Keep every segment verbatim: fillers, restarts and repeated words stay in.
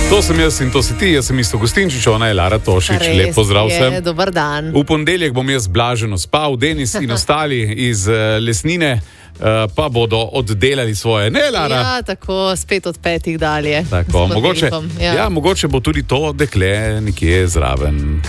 To sem jaz in to si ti, jaz sem Isto Gustinčič, ona je Lara Tošič. Res Lep pozdrav vsem. je, dober dan. V ponedeljek bom jaz blaženo spal, Denis in ostali iz uh, Lesnine uh, pa bodo oddelali svoje. Ne, Lara? Ja, tako, spet od petih dalje. Tako, mogoče, ja. ja, mogoče bo tudi to dekle nekje zraven.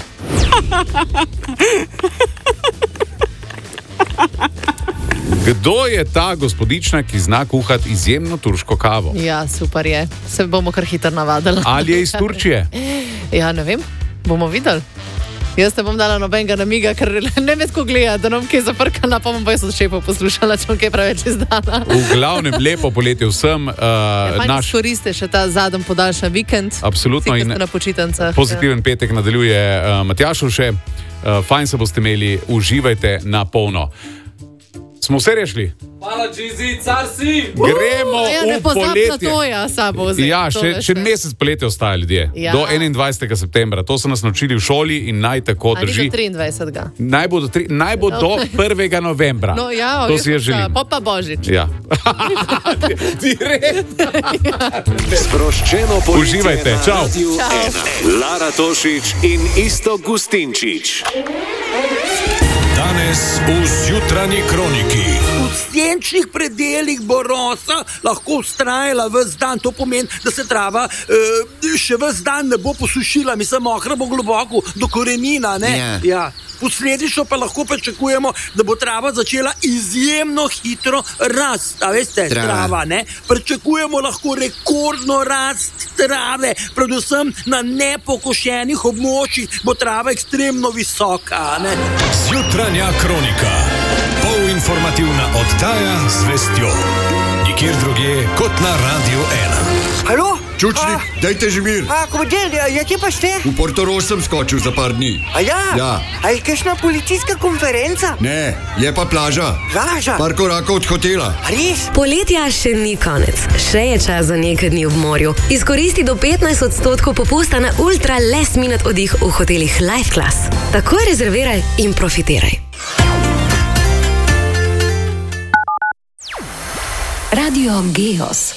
Kdo je ta gospodična, ki zna kuhati izjemno turško kavo? Ja, super je. Se bomo kar hitro navadili. Ali je iz Turčije? Ja, ne vem. Bomo videli. Jaz ne bom dala nobenega namiga, ker ne vem, ko gleda, da nam kaj zaprkana, pa bom pa jaz od šefov poslušala, če bom kaj preveč izdana. V glavnem, lepo poletje vsem. Uh, ja, naš... Skoriste še ta zadnji podaljšan vikend. Absolutno. Vsi, na počitancah. Pozitiven ja. petek nadaljuje uh, Matjaž Urše. Uh, fajn se boste imeli, uživajte na polno. Smo vse rešili? Hvala, Džizi, car si! Gremo uh, ja, v poletje. To ja, sabo vzeti. Ja, še, še mesec poletje ostaja ljudje. Ja. Do enaindvajsetega septembra. To so nas naučili v šoli in naj tako drži. Ali do triindvajsetega Naj bo do, tri, naj bo do prvega novembra. No, ja, to si jaz želim. Pa pa Božič. Ja. Direkt. Sproščeno poletje. Uživajte, čau. čau. Lara Tošič in Isto Gustinčič. Danes v Zjutranji kroniki. V senčnih predelih bo rosa lahko vztrajala ves dan. To pomeni, da se trava uh, še ves dan ne bo posušila. Mislim, mokra bo globoko do korenina. Ne? Yeah. Ja. Posledično pa lahko pričakujemo, da bo trava začela izjemno hitro rast. A veste, trava, trava ne? Pričakujemo lahko rekordno rast trave, predvsem na nepokošenih območjih bo trava ekstremno visoka. Ne? Zjutranja kronika. Polinformativna oddaja z vestjo. Nikjer drugje kot na Radio ena. Halo? Čučnik, a, dajte že mir. A, komodel, ja, kje pa ste? V Portorož sem skočil za par dni. A ja? Ja. A je kakšna policijska konferenca? Ne, je pa plaža. Plaža? Par korakov od hotela. A res? Poletja še ni konec. Še je čas za nekaj dni v morju. Izkoristi do petnajst odstotkov popusta na ultra last minute oddih v hotelih Life Class. Takoj rezerviraj in profitiraj. Radio Geos.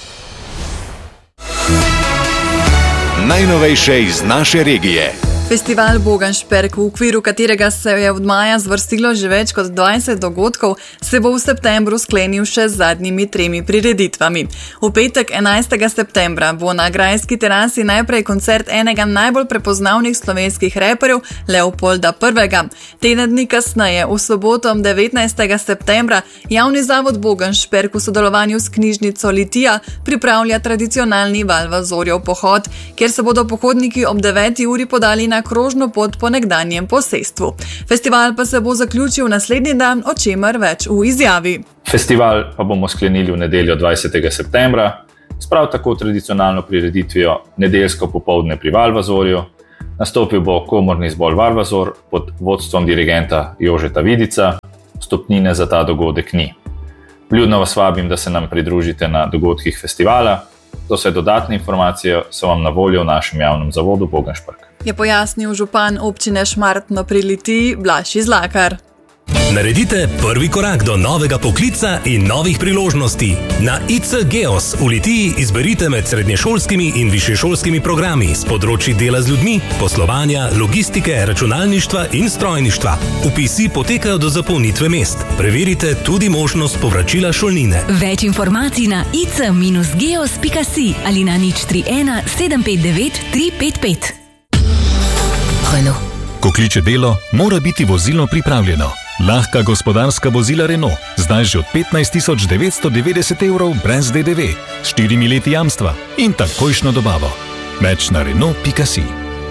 Najnovejše iz naše regije. Festival Boganšperk, v okviru katerega se je od maja zvrstilo že več kot dvajset dogodkov, se bo v septembru sklenil še z zadnjimi tremi prireditvami. V petek enajstega septembra bo na grajski terasi najprej koncert enega najbolj prepoznavnih slovenskih reperjev, Leopolda prvega. Teden dni kasneje, v soboto devetnajstega septembra, javni zavod Boganšperk v sodelovanju s knjižnico Litija pripravlja tradicionalni Valvazorjev pohod, kjer se bodo pohodniki ob deveti uri podali na na krožno pot po nekdanjem posestvu. Festival pa se bo zaključil naslednji dan, o čemer več v izjavi. Festival pa bomo sklenili v nedeljo dvajsetega septembra s prav tako tradicionalno prireditvijo Nedeljsko popoldne pri Valvazorju. Nastopil bo komorni zbor Valvazor pod vodstvom dirigenta Jožeta Vidica. Vstopnine za ta dogodek ni. Vljudno vas vabim, da se nam pridružite na dogodkih festivala. Do vse dodatne informacije so vam na voljo v našem javnem zavodu Boganšperk. Je pojasnil župan občine Šmartno pri Litiji Blaž Izlakar. Naredite prvi korak do novega poklica in novih priložnosti. Na I C Geos v Litiji izberite med srednješolskimi in višješolskimi programi s področji dela z ljudmi, poslovanja, logistike, računalništva in strojništva. Vpisi potekajo do zapolnitve mest. Preverite tudi možnost povračila šolnine. Več informacij na i c geos pika si ali na nič tri ena sedem pet devet tri pet pet. Renault. Ko kliče delo, mora biti vozilo pripravljeno. Lahka gospodarska vozila Renault, zdaj že od petnajst tisoč devetsto devetdeset evrov brez D D V, s štirimi leti jamstva in takojšno dobavo. Več na Renault pika si.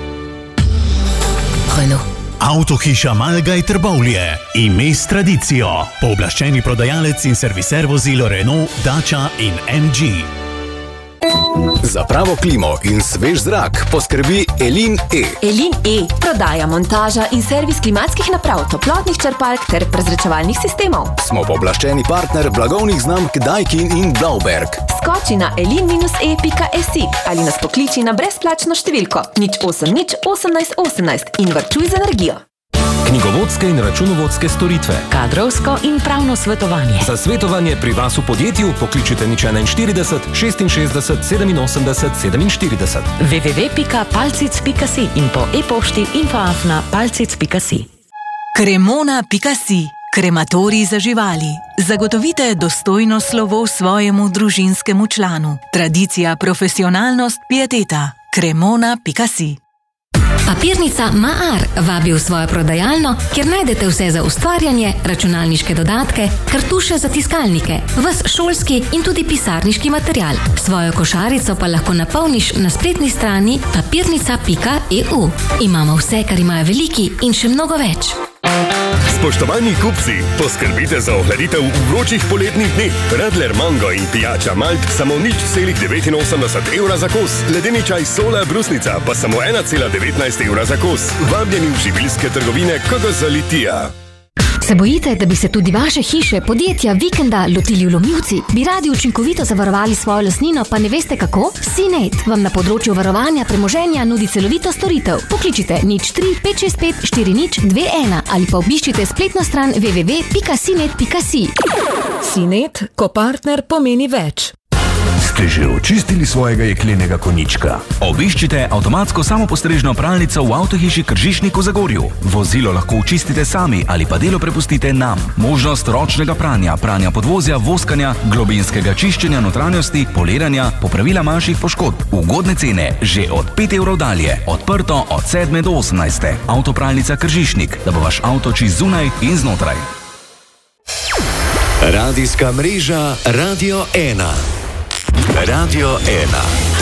Renault. Avtohiša Malgaj Trbovlje, ime s tradicijo. Pooblaščeni prodajalec in serviser vozil Renault, Dacia in M G. Za pravo klimo in svež zrak poskrbi Elin E. Elin E prodaja, montaža in servis klimatskih naprav, toplotnih črpalk ter prezračevalnih sistemov. Smo pooblaščeni partner blagovnih znamk Daikin in Blauberg. Skoči na elin e pika si ali nas pokliči na brezplačno številko nič osem nič osemnajst osemnajst in varčuj z energijo. knjigovodske in računovodske storitve, kadrovsko in pravno svetovanje. Za svetovanje pri vas v podjetju pokličite nič enainštirideset šestinšestdeset sedeminosemdeset sedeminštirideset. w w w pika palcic pika si in po e-pošti info afna palcic pika si. Cremona pika si. Krematorij za živali. Zagotovite dostojno slovo svojemu družinskemu članu. Tradicija, profesionalnost, pieteta. Cremona pika si. Papirnica Maar vabi v svojo prodajalno, kjer najdete vse za ustvarjanje, računalniške dodatke, kartuše za tiskalnike, ves šolski in tudi pisarniški material. Svojo košarico pa lahko napolniš na spletni strani papirnica pika e u. Imamo vse, kar imajo veliki in še mnogo več. Spoštovani kupci, poskrbite za ohladitev v vročih poletnih dneh. Radler Mango in pijača Malt samo nič celih devetinosemdeset evra za kos. Ledeni čaj Sola Brusnica pa samo ena cela devetnajst evra za kos. Vabljeni v živilske trgovine Kokoza Litija. Se bojite, da bi se tudi vaše hiše, podjetja, vikenda lotili vlomilci? Bi radi učinkovito zavarovali svojo lastnino, pa ne veste kako? Sinet vam na področju varovanja premoženja nudi celovito storitev. Pokličite nič tri pet šest pet štiri nič dve ena ali pa obiščite spletno stran w w w pika sinet pika si. Sinet, ko partner pomeni več. Ste že očistili svojega jeklenega konjička? Obiščite avtomatsko samopostrežno pralnico v avtohiši Kržišnik v Zagorju. Vozilo lahko očistite sami ali pa delo prepustite nam. Možnost ročnega pranja, pranja podvozja, voskanja, globinskega čiščenja notranjosti, poliranja, popravila manjših poškodb. Ugodne cene že od pet evrov dalje. Odprto od sedme do osemnajste. Avtopralnica Kržišnik, da bo vaš avto čist zunaj in znotraj. Radijska mreža Radio ena. Radio ena.